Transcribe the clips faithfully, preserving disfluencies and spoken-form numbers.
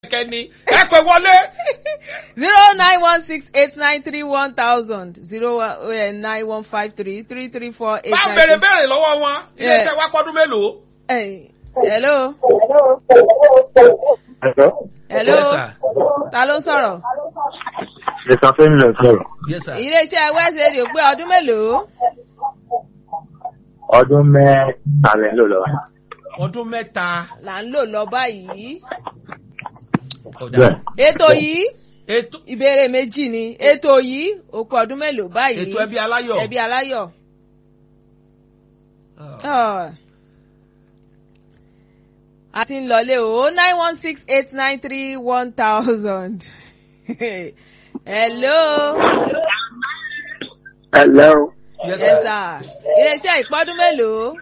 kẹ́ni ẹ pè wọlé. zero nine one six eight nine three one thousand zero nine one five three three three four eight nine. bá bèrè bèrè lọ́wọ́ wọn iléeṣẹ́ wa pọ́dún mélòó. hello. Hello. hello. ta ló sọ̀rọ̀. Mr. Femi ló sọ̀rọ̀. Yes sir. iléeṣẹ́ West Radio pé ọdún mélòó. Ọdún mẹ́ta lẹ́ ń lò lọ. ọdún mẹ́ta. là ń lò lọ báyìí. Bẹ́ẹ̀. ètò yìí ètò ìbéèrè méjì ni ètò yìí ó kù ọdún mélòó báyìí. ètò ẹbí aláyọ̀. ẹbí aláyọ̀. a ti ń lọlé o nine one six eight nine three one thousand. hello. Hello. Yes yes sir. sir. iléeṣẹ́ ìpọ́dún mélòó.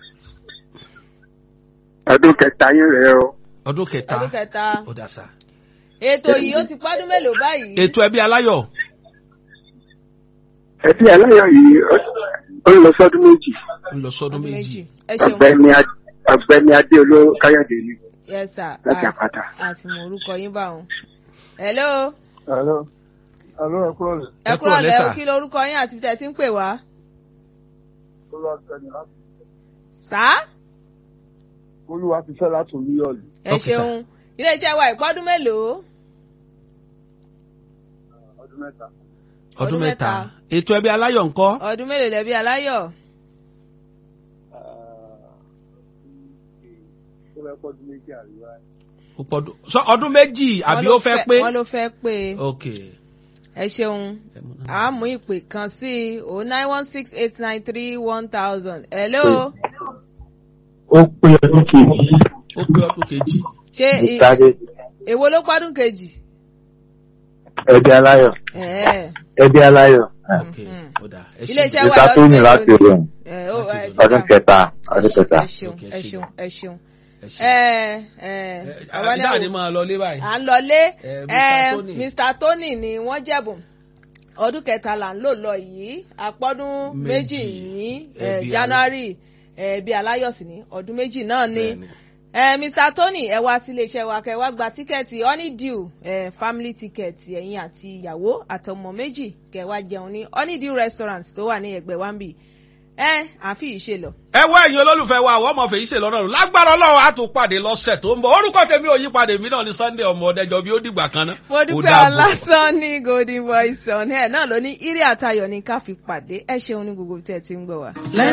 Ọdún kẹta yín rèé o. ọdún kẹta. ọdún kẹta. ó dà sá. ètò yìí ó ti pọ́dún mélòó báyìí. ètò ẹbí aláyọ̀. Ẹbí aláyọ̀ yìí ó ń lọ sọ́dún méjì. ń lọ sọ́dún méjì. ẹ ṣeun. Ọ̀gbẹ́ni Ad- Ọ̀gbẹ́ni Adéolú Káyọ̀dé ni. yes sir. Láti àpáta. àti mọ orúkọ yín bá wọn. hello. Hello. Hello, ẹ kúrò lẹ̀. ẹ Ẹ kúrò kúrò lẹ́, lẹ́ o sir. kí lorúkọ yín àti tẹ̀ tí ń pè wá. sá. Olúwa ti fẹ́ láti Olúyọ̀lé. ẹ Okay, sir. ṣeun. iléeṣẹ́ wa ìpọ́dún mélòó. Ọdún mẹ́ta. ọdún ọdún mẹ́ta. mẹ́ta. ètò ẹbí aláyọ̀ ńkọ́. ọdún mélòó lẹ́bí aláyọ̀. Ó fẹ́ pọ́dún méjì àríwá. Ó pọ́dún- sọ ọdún méjì àbí ó fẹ́ pé. wọ́n ló fẹ́ pé. ok. ẹ ṣeun. a mú ìpè kan sí o nine one six eight nine three one thousand. hello. Ó pé ọdún kejì. ó pé ọdún kejì. ṣé i- Ìtàgé. èwo ló pọ́dún kejì. Ẹbí aláyọ̀. ẹ̀ẹ́. Ẹbí aláyọ̀. ok Mhm. ó dà. ẹ ṣeun. iléeṣẹ́ wa Mr. lọ́dún Tony mélòó láti ni? Ògùn. ẹ ó ẹ Láti ṣe Ọdún bá- kẹta. Ọdún kẹta. ẹ ṣeun Ok, ẹ ẹ ṣeun. ṣeun ẹ ṣeun. ẹ ṣeun. ẹ ẹ ẹ jáde máa lọ lé báyìí. à ń lọlé Eh, Mr. ẹ Tony. Mr. Tony ni wọ́n jẹ̀bùn ọdún kẹta là ń lò lọ yìí àpọ́dún méjì Méjì. ní Ẹbí January ẹbí aláyọ̀sí ní ọdún méjì náà ni Bẹ́ẹ̀ni. ẹ Mr. Tony ẹ wá sí iléeṣẹ́ wa kẹ́ wá gba tíkẹ́ẹ̀tì honeydew ẹ family ticket ẹ̀yin àti ìyàwó àtọmọ méjì kẹ́ wá jẹun ní honeydew restaurant tó wà ní ẹgbẹ́ wambi ẹ àfi ìṣe lọ. ẹ wá ẹ̀yin olólùfẹ́ wa àwọn ọmọ fèyí ṣe lọ́nà rẹ̀ lágbára ọlọ́run á tún pàdé lọ́sẹ̀ tó ń bọ̀ orúkọ tèmi ò yí padà èmi náà ní Sunday ọmọ ọ̀dẹ́jọ́ bí ó dìgbà kan náà. mo Ó dúpẹ́ dàbọ̀. ọlásán ní golden voice on ẹ̀ náà ló ní ire àtayọ̀ ní ká fi pàdé ẹ ṣeun ní gbogbo tí ẹ ti ń gbọ́ wa.